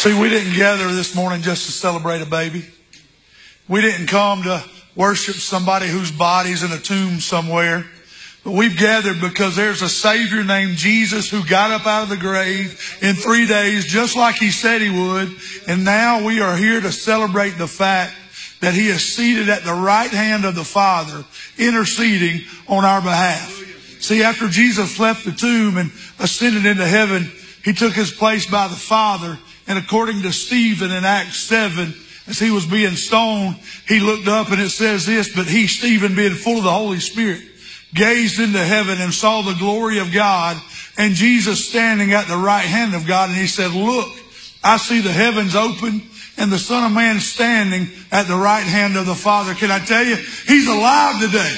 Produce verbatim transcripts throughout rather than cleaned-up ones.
See, we didn't gather this morning just to celebrate a baby. We didn't come to worship somebody whose body's in a tomb somewhere. But we've gathered because there's a Savior named Jesus who got up out of the grave in three days, just like He said He would. And now we are here to celebrate the fact that He is seated at the right hand of the Father, interceding on our behalf. See, after Jesus left the tomb and ascended into heaven, He took His place by the Father. And according to Stephen in Acts seven, as he was being stoned, he looked up and it says this, but he, Stephen, being full of the Holy Spirit, gazed into heaven and saw the glory of God and Jesus standing at the right hand of God. And he said, look, I see the heavens open and the Son of Man standing at the right hand of the Father. Can I tell you, He's alive today.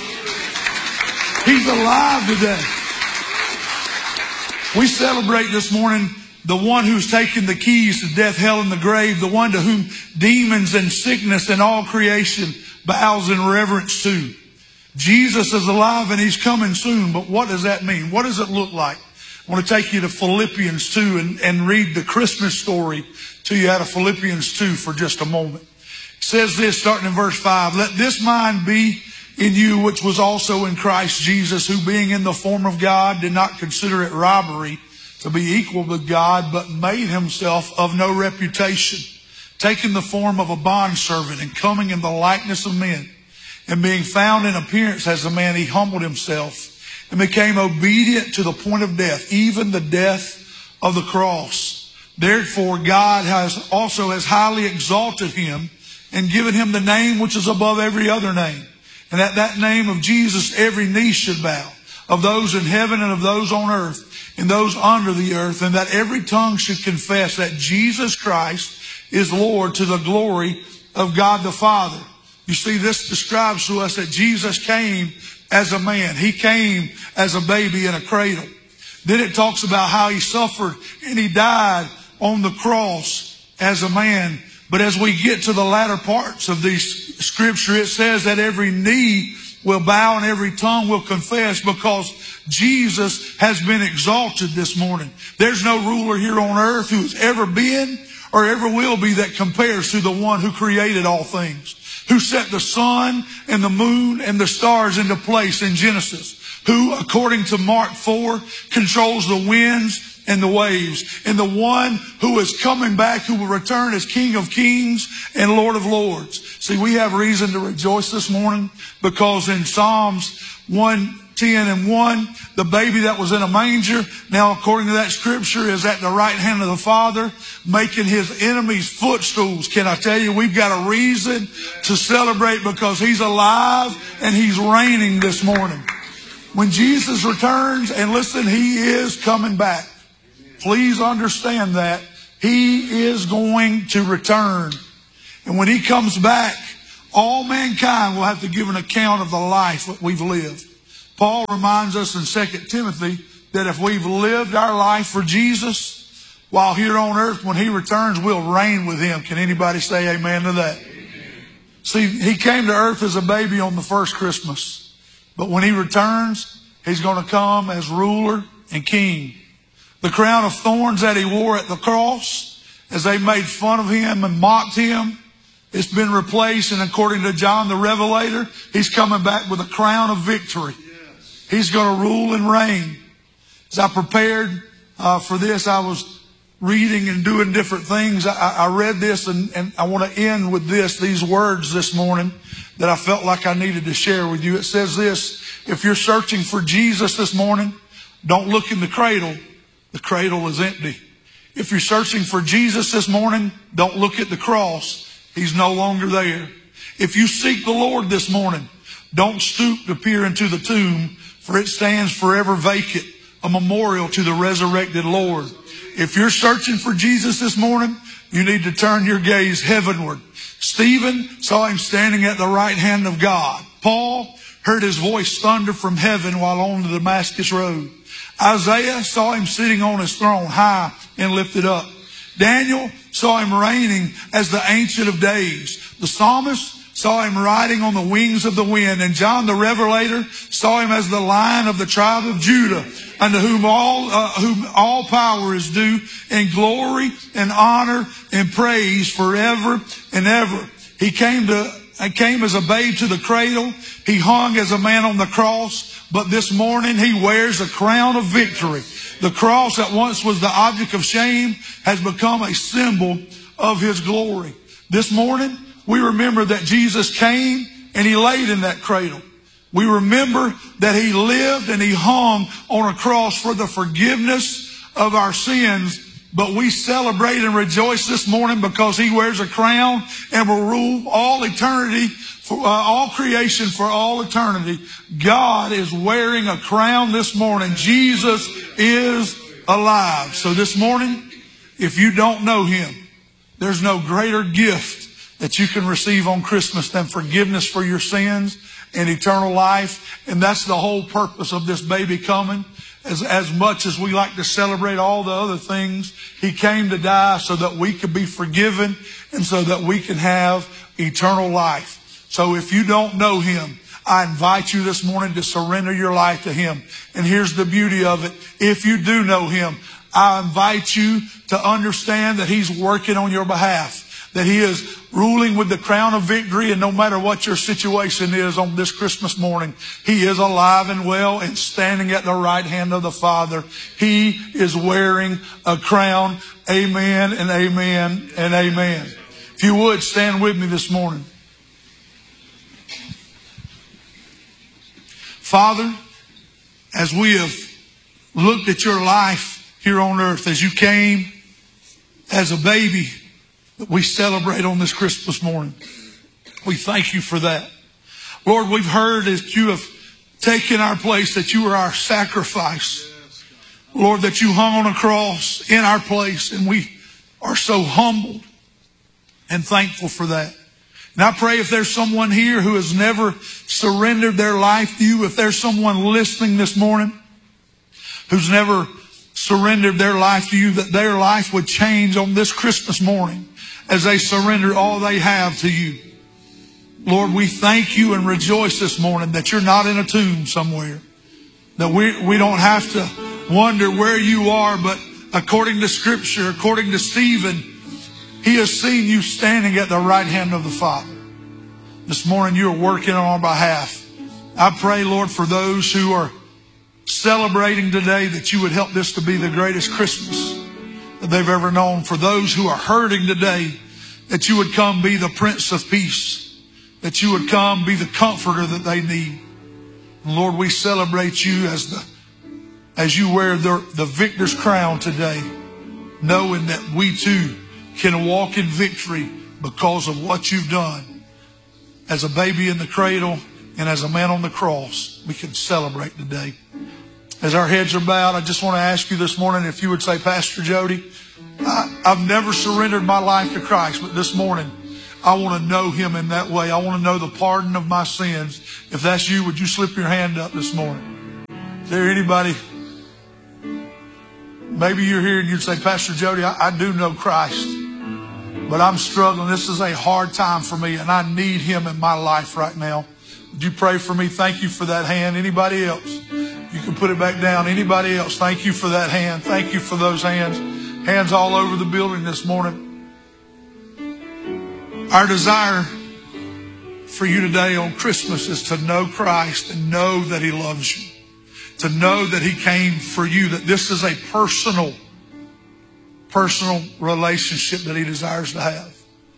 He's alive today. We celebrate this morning the one who's taken the keys to death, hell, and the grave, the one to whom demons and sickness and all creation bows in reverence to. Jesus is alive and He's coming soon. But what does that mean? What does it look like? I want to take you to Philippians two and, and read the Christmas story to you out of Philippians two for just a moment. It says this, starting in verse five, let this mind be in you which was also in Christ Jesus, who being in the form of God did not consider it robbery to be equal with God, but made Himself of no reputation, taking the form of a bondservant and coming in the likeness of men. And being found in appearance as a man, He humbled Himself and became obedient to the point of death, even the death of the cross. Therefore, God has also has highly exalted Him and given Him the name which is above every other name. And at that name of Jesus, every knee should bow, of those in heaven and of those on earth and those under the earth, and that every tongue should confess that Jesus Christ is Lord, to the glory of God the Father. You see, this describes to us that Jesus came as a man. He came as a baby in a cradle. Then it talks about how He suffered and He died on the cross as a man. But as we get to the latter parts of this scripture, it says that every knee will bow and every tongue will confess, because Jesus has been exalted this morning. There's no ruler here on earth who has ever been or ever will be that compares to the one who created all things, who set the sun and the moon and the stars into place in Genesis, who, according to Mark four, controls the winds and the waves, and the one who is coming back, who will return as King of Kings and Lord of Lords. See, we have reason to rejoice this morning, because in Psalms one ten and one, the baby that was in a manger, now according to that scripture, is at the right hand of the Father, making His enemies footstools. Can I tell you, we've got a reason to celebrate, because He's alive and He's reigning this morning. When Jesus returns, and listen, He is coming back. Please understand that He is going to return. And when He comes back, all mankind will have to give an account of the life that we've lived. Paul reminds us in Second Timothy that if we've lived our life for Jesus while here on earth, when He returns, we'll reign with Him. Can anybody say amen to that? Amen. See, He came to earth as a baby on the first Christmas. But when He returns, He's going to come as ruler and king. The crown of thorns that He wore at the cross, as they made fun of Him and mocked Him, it's been replaced. And according to John the Revelator, He's coming back with a crown of victory. Yes. He's going to rule and reign. As I prepared uh, for this, I was reading and doing different things. I, I read this, and, and I want to end with this, these words this morning that I felt like I needed to share with you. It says this: if you're searching for Jesus this morning, don't look in the cradle. The cradle is empty. If you're searching for Jesus this morning, don't look at the cross. He's no longer there. If you seek the Lord this morning, don't stoop to peer into the tomb, for it stands forever vacant, a memorial to the resurrected Lord. If you're searching for Jesus this morning, you need to turn your gaze heavenward. Stephen saw Him standing at the right hand of God. Paul heard His voice thunder from heaven while on the Damascus road. Isaiah saw Him sitting on His throne, high and lifted up. Daniel saw Him reigning as the Ancient of Days. The psalmist saw him riding on the wings of the wind. And John the Revelator saw him as the Lion of the tribe of Judah, unto whom all, uh, whom all power is due, and glory and honor and praise forever and ever. He came to, he came as a babe to the cradle. He hung as a man on the cross. But this morning he wears a crown of victory. The cross that once was the object of shame has become a symbol of his glory. This morning, we remember that Jesus came and he laid in that cradle. We remember that he lived and he hung on a cross for the forgiveness of our sins. But we celebrate and rejoice this morning because he wears a crown and will rule all eternity, for uh, all creation for all eternity. God is wearing a crown this morning. Jesus is alive. So this morning, if you don't know him, there's no greater gift that you can receive on Christmas than forgiveness for your sins and eternal life. And that's the whole purpose of this baby coming. As, as much as we like to celebrate all the other things, he came to die so that we could be forgiven and so that we can have eternal life. So if you don't know him, I invite you this morning to surrender your life to him. And here's the beauty of it. If you do know him, I invite you to understand that he's working on your behalf, that he is ruling with the crown of victory. And no matter what your situation is on this Christmas morning, he is alive and well and standing at the right hand of the Father. He is wearing a crown. Amen and amen and amen. If you would, stand with me this morning. Father, as we have looked at your life here on earth, as you came as a baby that we celebrate on this Christmas morning, we thank you for that. Lord, we've heard that you have taken our place, that you are our sacrifice. Lord, that you hung on a cross in our place, and we are so humbled and thankful for that. And I pray if there's someone here who has never surrendered their life to you, if there's someone listening this morning who's never surrendered their life to you, that their life would change on this Christmas morning as they surrender all they have to you. Lord, we thank you and rejoice this morning that you're not in a tomb somewhere, that we, we don't have to wonder where you are, but according to Scripture, according to Stephen, he has seen you standing at the right hand of the Father. This morning you are working on our behalf. I pray, Lord, for those who are celebrating today, that you would help this to be the greatest Christmas that they've ever known. For those who are hurting today, that you would come be the Prince of Peace, that you would come be the comforter that they need. And Lord, we celebrate you as the as you wear the, the victor's crown today, knowing that we too can walk in victory because of what you've done. As a baby in the cradle and as a man on the cross, we can celebrate today. As our heads are bowed, I just want to ask you this morning if you would say, Pastor Jody, I, I've never surrendered my life to Christ, but this morning I want to know him in that way. I want to know the pardon of my sins. If that's you, would you slip your hand up this morning? Is there anybody? Maybe you're here and you'd say, Pastor Jody, I, I do know Christ, but I'm struggling. This is a hard time for me, and I need him in my life right now. Would you pray for me? Thank you for that hand. Anybody else? You can put it back down. Anybody else? Thank you for that hand. Thank you for those hands. Hands all over the building this morning. Our desire for you today on Christmas is to know Christ and know that he loves you. To know that he came for you. That this is a personal, personal relationship that he desires to have.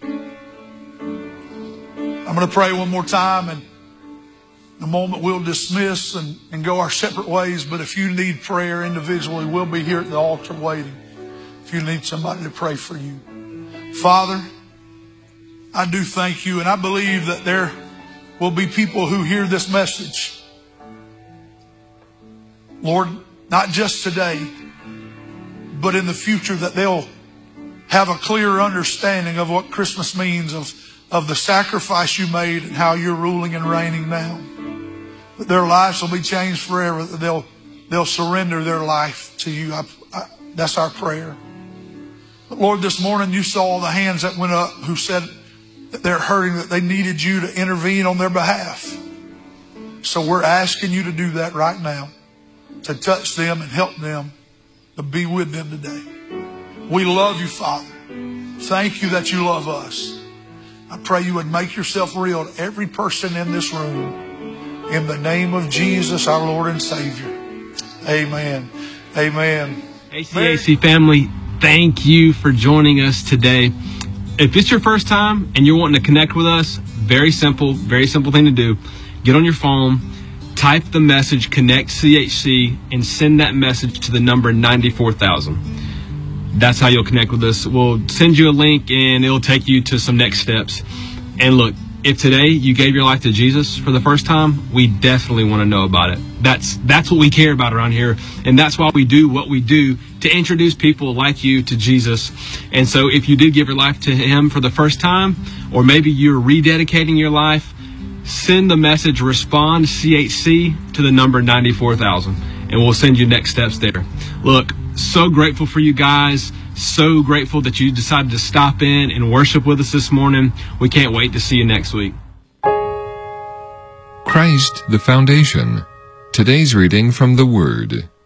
I'm going to pray one more time, and in a moment we'll dismiss and, and go our separate ways. But if you need prayer individually, we'll be here at the altar waiting. If you need somebody to pray for you. Father, I do thank you, and I believe that there will be people who hear this message, Lord, not just today, but in the future, that they'll have a clear understanding of what Christmas means, of, of the sacrifice you made and how you're ruling and reigning now. That their lives will be changed forever. That they'll, they'll surrender their life to you. I, I, that's our prayer. But Lord, this morning you saw the hands that went up who said, that they're hurting, that they needed you to intervene on their behalf. So we're asking you to do that right now, to touch them and help them, to be with them today. We love you, Father. Thank you that you love us. I pray you would make yourself real to every person in this room. In the name of Jesus, our Lord and Savior. Amen. Amen. A C A C family, thank you for joining us today. If it's your first time and you're wanting to connect with us, very simple, very simple thing to do. Get on your phone, type the message Connect C H C, and send that message to the number ninety-four thousand. That's how you'll connect with us. We'll send you a link and it'll take you to some next steps. And look, if today you gave your life to Jesus for the first time, we definitely want to know about it. That's that's what we care about around here. And that's why we do what we do, to introduce people like you to Jesus. And so if you did give your life to him for the first time, or maybe you're rededicating your life, send the message Respond C H C to the number ninety-four thousand, and we'll send you next steps there. Look, so grateful for you guys. So grateful that you decided to stop in and worship with us this morning. We can't wait to see you next week. Christ, the Foundation. Today's reading from the Word.